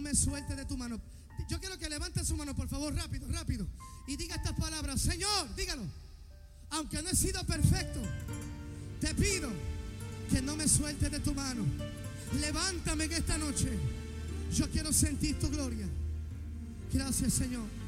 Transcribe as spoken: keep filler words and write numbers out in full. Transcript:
me sueltes de tu mano. Yo quiero que levante su mano, por favor, rápido, rápido, y diga estas palabras. Señor, dígalo. Aunque no he sido perfecto, te pido que no me sueltes de tu mano. Levántame en esta noche. Yo quiero sentir tu gloria. Gracias, Señor.